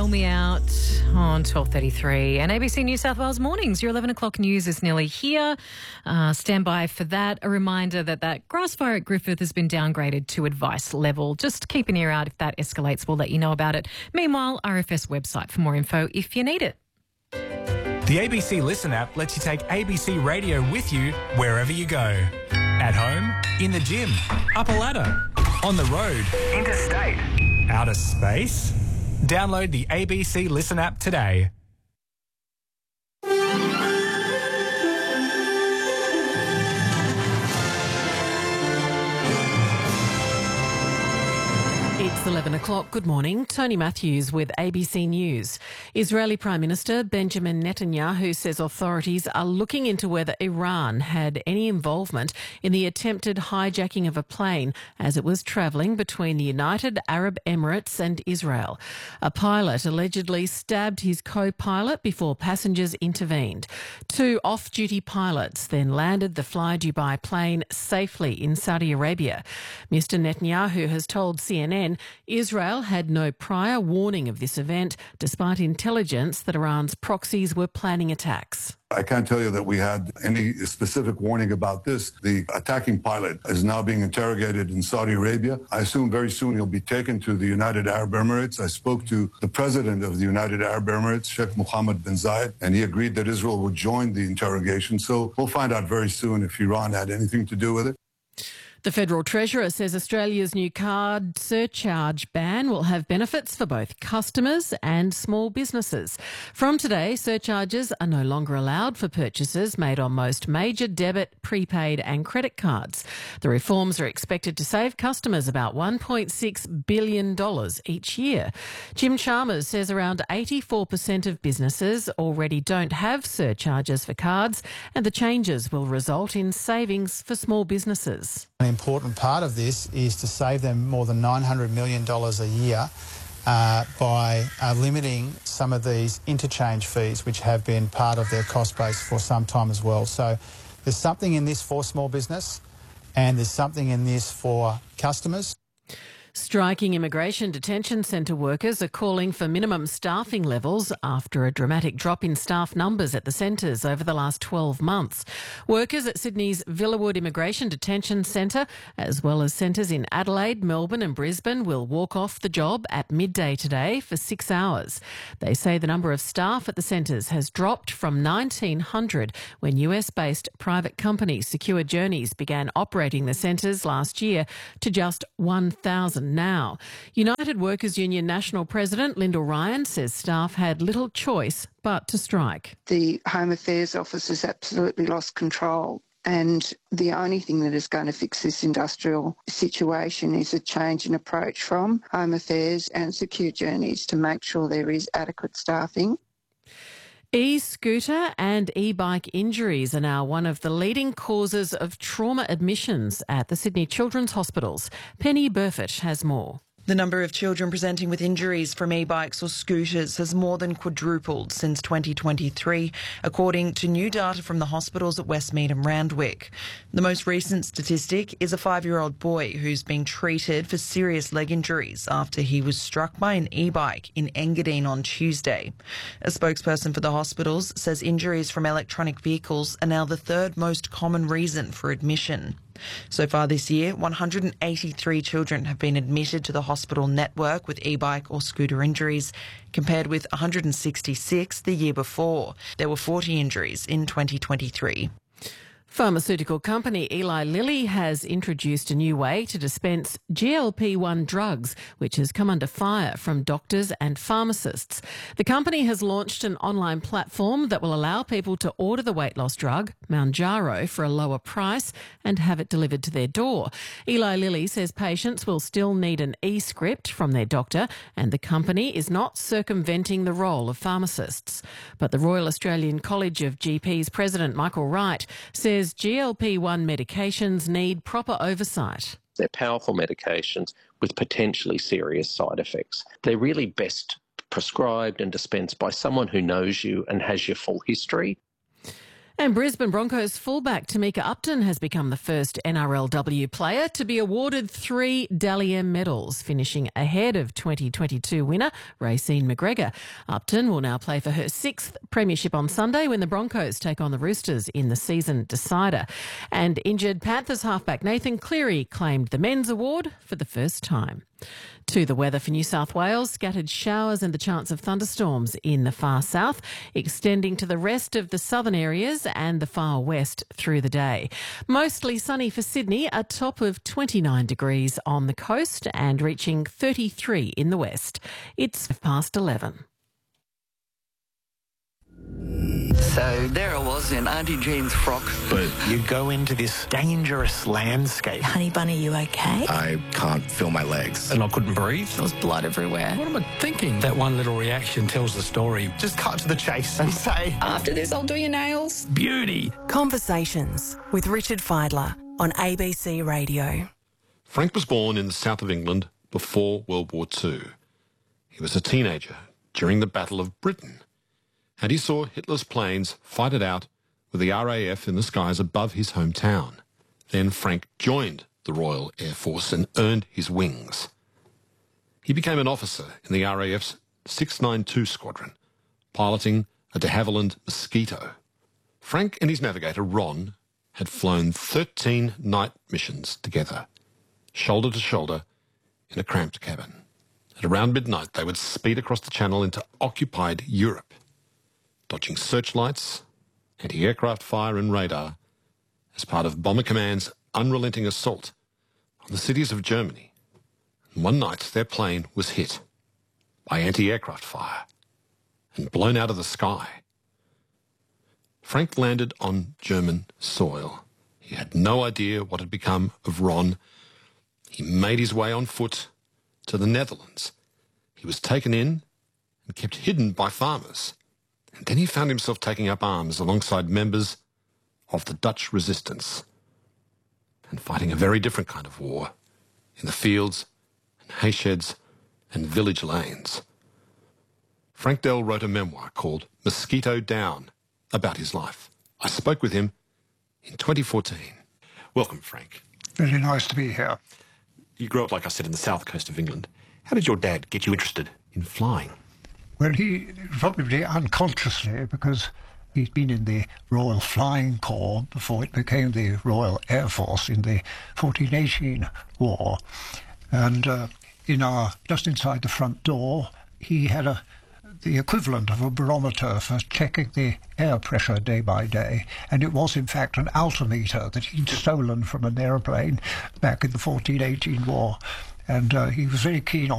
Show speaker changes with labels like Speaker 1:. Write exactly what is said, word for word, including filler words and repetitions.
Speaker 1: Bail Me Out on twelve thirty-three. And A B C New South Wales Mornings, your eleven o'clock news is nearly here. Uh, stand by for that. A reminder that that grass fire at Griffith has been downgraded to advice level. Just keep an ear out. If that escalates, we'll let you know about it. Meanwhile, R F S website for more info if you need it.
Speaker 2: The A B C Listen app lets you take A B C Radio with you wherever you go. At home, in the gym, up a ladder, on the road, interstate, outer space. Download the A B C Listen app today.
Speaker 3: It's eleven o'clock. Good morning. Tony Matthews with A B C News. Israeli Prime Minister Benjamin Netanyahu says authorities are looking into whether Iran had any involvement in the attempted hijacking of a plane as it was travelling between the United Arab Emirates and Israel. A pilot allegedly stabbed his co-pilot before passengers intervened. Two off-duty pilots then landed the Fly Dubai plane safely in Saudi Arabia. Mister Netanyahu has told C N N Israel had no prior warning of this event, despite intelligence that Iran's proxies were planning attacks.
Speaker 4: I can't tell you that we had any specific warning about this. The attacking pilot is now being interrogated in Saudi Arabia. I assume very soon he'll be taken to the United Arab Emirates. I spoke to the president of the United Arab Emirates, Sheikh Mohammed bin Zayed, and he agreed that Israel would join the interrogation. So we'll find out very soon if Iran had anything to do with it.
Speaker 3: The Federal Treasurer says Australia's new card surcharge ban will have benefits for both customers and small businesses. From today, surcharges are no longer allowed for purchases made on most major debit, prepaid and credit cards. The reforms are expected to save customers about one point six billion dollars each year. Jim Chalmers says around eighty-four percent of businesses already don't have surcharges for cards, and the changes will result in savings for small businesses.
Speaker 5: An important part of this is to save them more than nine hundred million dollars a year uh, by uh, limiting some of these interchange fees, which have been part of their cost base for some time as well. So there's something in this for small business and there's something in this for customers.
Speaker 3: Striking immigration detention centre workers are calling for minimum staffing levels after a dramatic drop in staff numbers at the centres over the last twelve months. Workers at Sydney's Villawood Immigration Detention Centre, as well as centres in Adelaide, Melbourne and Brisbane, will walk off the job at midday today for six hours. They say the number of staff at the centres has dropped from nineteen hundred when U S-based private company Secure Journeys began operating the centres last year to just one thousand now. United Workers Union National President Lyndall Ryan says staff had little choice but to strike.
Speaker 6: The Home Affairs Office has absolutely lost control, and the only thing that is going to fix this industrial situation is a change in approach from Home Affairs and Secure Journeys to make sure there is adequate staffing.
Speaker 3: E-scooter and e-bike injuries are now one of the leading causes of trauma admissions at the Sydney Children's Hospitals. Penny Burford has more.
Speaker 7: The number of children presenting with injuries from e-bikes or scooters has more than quadrupled since twenty twenty-three, according to new data from the hospitals at Westmead and Randwick. The most recent statistic is a five-year-old boy who's been treated for serious leg injuries after he was struck by an e-bike in Engadine on Tuesday. A spokesperson for the hospitals says injuries from electronic vehicles are now the third most common reason for admission. So far this year, one hundred eighty-three children have been admitted to the hospital network with e-bike or scooter injuries, compared with one hundred sixty-six the year before. There were forty injuries in twenty twenty-three.
Speaker 3: Pharmaceutical company Eli Lilly has introduced a new way to dispense G L P one drugs, which has come under fire from doctors and pharmacists. The company has launched an online platform that will allow people to order the weight loss drug, Mounjaro, for a lower price and have it delivered to their door. Eli Lilly says patients will still need an e-script from their doctor, and the company is not circumventing the role of pharmacists. But the Royal Australian College of G Ps President Michael Wright says G L P one medications need proper oversight.
Speaker 8: They're powerful medications with potentially serious side effects. They're really best prescribed and dispensed by someone who knows you and has your full history.
Speaker 3: And Brisbane Broncos fullback Tamika Upton has become the first N R L W player to be awarded three Dally M medals, finishing ahead of twenty twenty-two winner Racine McGregor. Upton will now play for her sixth premiership on Sunday when the Broncos take on the Roosters in the season decider. And injured Panthers halfback Nathan Cleary claimed the men's award for the first time. To the weather for New South Wales, scattered showers and the chance of thunderstorms in the far south, extending to the rest of the southern areas and the far west through the day. Mostly sunny for Sydney, a top of twenty-nine degrees on the coast and reaching thirty-three in the west. It's past eleven.
Speaker 9: So there I was in Auntie Jean's frock.
Speaker 10: But you go into this dangerous landscape.
Speaker 11: Honey Bunny, you okay?
Speaker 10: I can't feel my legs.
Speaker 12: And I couldn't breathe.
Speaker 11: There was blood everywhere.
Speaker 12: What am I thinking? That one little reaction tells the story.
Speaker 10: Just cut to the chase and say,
Speaker 11: after this, I'll do your nails.
Speaker 12: Beauty.
Speaker 13: Conversations with Richard Fidler on A B C Radio.
Speaker 14: Frank was born in the south of England before World War Two. He was a teenager during the Battle of Britain, and he saw Hitler's planes fight it out with the R A F in the skies above his hometown. Then Frank joined the Royal Air Force and earned his wings. He became an officer in the R A F's six ninety-two Squadron, piloting a de Havilland Mosquito. Frank and his navigator, Ron, had flown thirteen night missions together, shoulder to shoulder, in a cramped cabin. At around midnight, they would speed across the Channel into occupied Europe, dodging searchlights, anti-aircraft fire and radar as part of Bomber Command's unrelenting assault on the cities of Germany. And one night, their plane was hit by anti-aircraft fire and blown out of the sky. Frank landed on German soil. He had no idea what had become of Ron. He made his way on foot to the Netherlands. He was taken in and kept hidden by farmers. And then he found himself taking up arms alongside members of the Dutch resistance and fighting a very different kind of war in the fields and haysheds and village lanes. Frank Dell wrote a memoir called Mosquito Down about his life. I spoke with him in twenty fourteen. Welcome, Frank.
Speaker 15: Really nice to be here.
Speaker 14: You grew up, like I said, in the south coast of England. How did your dad get you interested in flying?
Speaker 15: Well, he probably unconsciously, because he'd been in the Royal Flying Corps before it became the Royal Air Force in the fourteen eighteen war. And uh, in our, just inside the front door, he had a the equivalent of a barometer for checking the air pressure day by day. And it was, in fact, an altimeter that he'd stolen from an aeroplane back in the fourteen eighteen war. And uh, he was very keen on